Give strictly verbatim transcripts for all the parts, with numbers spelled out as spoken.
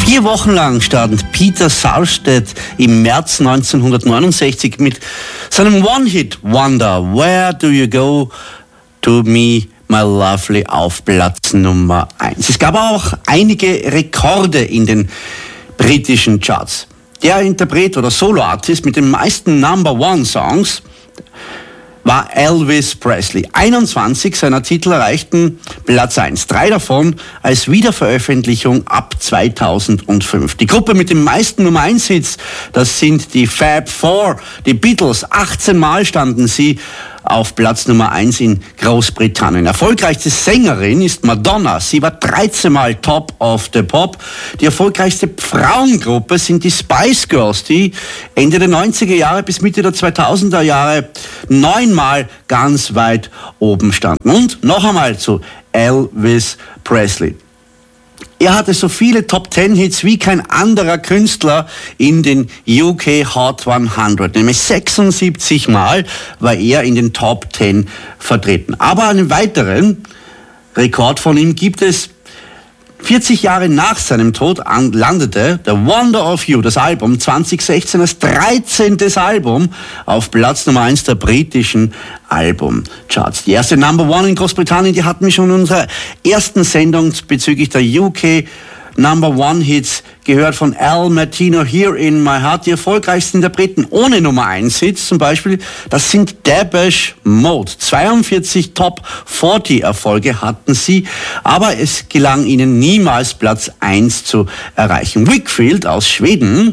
Vier Wochen lang stand Peter Salstedt im März neunzehnhundertneunundsechzig mit seinem One-Hit-Wonder Where Do You Go To Me, My Lovely auf Platz Nummer eins. Es gab auch einige Rekorde in den britischen Charts. Der Interpret oder Solo-Artist mit den meisten Number-One-Songs war Elvis Presley. einundzwanzig seiner Titel erreichten Platz eins. Drei davon als Wiederveröffentlichung ab zweitausendfünf. Die Gruppe mit den meisten Nummer eins Hits, das sind die Fab Four, die Beatles. achtzehn Mal standen sie auf Platz Nummer eins in Großbritannien. Erfolgreichste Sängerin ist Madonna. Sie war dreizehn Mal Top of the Pop. Die erfolgreichste Frauengruppe sind die Spice Girls, die Ende der neunziger Jahre bis Mitte der zweitausender Jahre neunmal ganz weit oben standen. Und noch einmal zu Elvis Presley. Er hatte so viele Top Ten Hits wie kein anderer Künstler in den U K Hot hundert. Nämlich sechsundsiebzig Mal war er in den Top Ten vertreten. Aber einen weiteren Rekord von ihm gibt es. vierzig Jahre nach seinem Tod landete The Wonder of You, das Album, zweitausendsechzehn als dreizehntes Album auf Platz Nummer eins der britischen Albumcharts. Die erste Number One in Großbritannien, die hatten wir schon in unserer ersten Sendung bezüglich der U K Number One Hits gehört von Al Martino, Here in My Heart. Die erfolgreichsten Interpreten ohne Nummer eins Hits zum Beispiel, das sind Depeche Mode. zweiundvierzig Top vierzig Erfolge hatten sie, aber es gelang ihnen niemals Platz eins zu erreichen. Whigfield aus Schweden,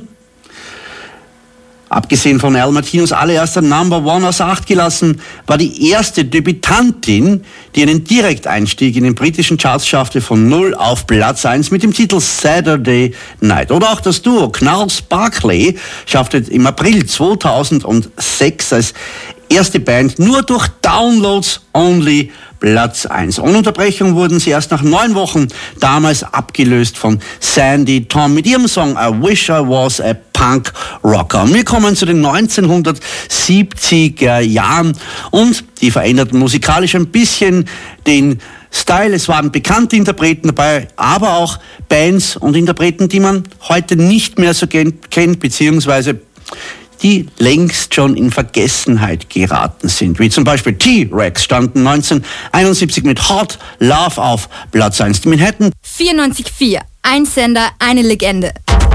abgesehen von Al Martinos allererster Number One außer Acht gelassen, war die erste Debütantin, die einen Direkteinstieg in den britischen Charts schaffte von null auf Platz eins mit dem Titel Saturday Night. Oder auch das Duo Gnarls Barkley schaffte im April zweitausendsechs als erste Band nur durch Downloads only Platz eins. Ohne Unterbrechung wurden sie erst nach neun Wochen damals abgelöst von Sandy Tom mit ihrem Song I Wish I Was a Punk Rocker. Und wir kommen zu den neunzehnhundertsiebziger Jahren und die veränderten musikalisch ein bisschen den Style. Es waren bekannte Interpreten dabei, aber auch Bands und Interpreten, die man heute nicht mehr so kennt, beziehungsweise die längst schon in Vergessenheit geraten sind. Wie zum Beispiel T-Rex standen neunzehnhunderteinundsiebzig mit Hot Love auf Platz eins. Die Manhattan vierundneunzig Komma vier. Ein Sender, eine Legende.